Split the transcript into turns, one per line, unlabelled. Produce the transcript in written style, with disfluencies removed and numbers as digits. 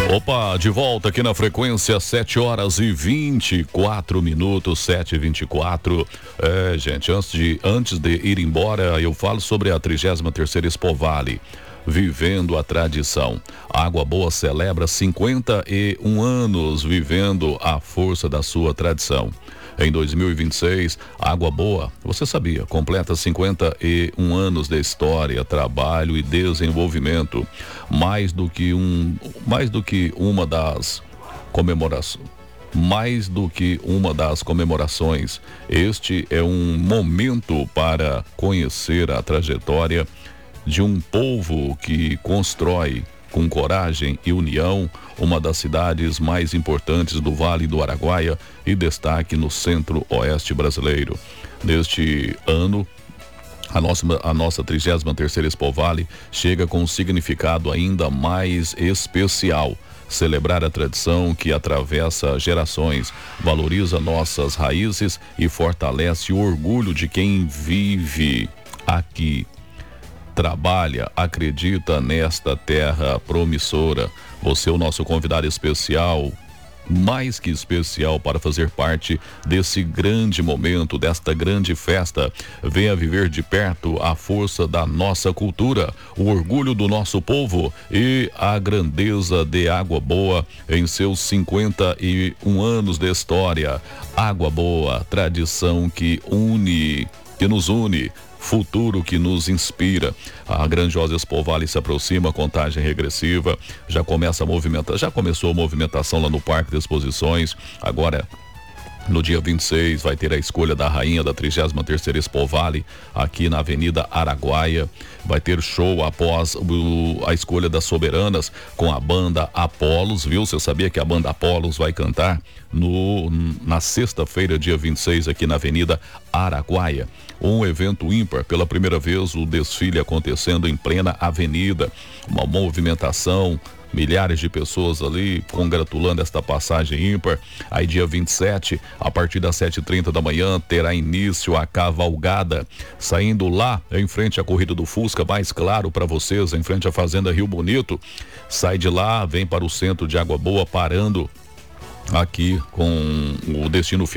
Opa, de volta aqui na frequência, 7h24, 7h24. Gente, antes de ir embora, eu falo sobre a 33ª Expo Vale, vivendo a tradição. Água Boa celebra 51 anos, vivendo a força da sua tradição. Em 2026, Água Boa, você sabia, completa 51 anos de história, trabalho e desenvolvimento. Mais do que uma das comemorações, este é um momento para conhecer a trajetória de um povo que constrói com coragem e união uma das cidades mais importantes do Vale do Araguaia e destaque no centro-oeste brasileiro. Neste ano, a nossa 33ª Expo Vale chega com um significado ainda mais especial. Celebrar a tradição que atravessa gerações, valoriza nossas raízes e fortalece o orgulho de quem vive aqui. Trabalha, acredita nesta terra promissora. Você é o nosso convidado especial, mais que especial, para fazer parte desse grande momento, desta grande festa. Venha viver de perto a força da nossa cultura, o orgulho do nosso povo e a grandeza de Água Boa em seus 51 anos de história. Água Boa, tradição que nos une, futuro que nos inspira. A grandiosa Expo Vale se aproxima, contagem regressiva, já começou a movimentação lá no Parque de Exposições. Agora, no dia 26, vai ter a escolha da rainha da 33ª Expo Vale, aqui na Avenida Araguaia. Vai ter show após a escolha das soberanas com a banda Apolos, viu? Você sabia que a banda Apolos vai cantar na sexta-feira, dia 26, aqui na Avenida Araguaia. Um evento ímpar, pela primeira vez o desfile acontecendo em plena avenida, uma movimentação, milhares de pessoas ali congratulando esta passagem ímpar. Aí dia 27, a partir das 7h30 da manhã, terá início a cavalgada, saindo lá em frente à Corrida do Fusca, mais claro para vocês, em frente à Fazenda Rio Bonito. Sai de lá, vem para o centro de Água Boa, parando aqui com o destino final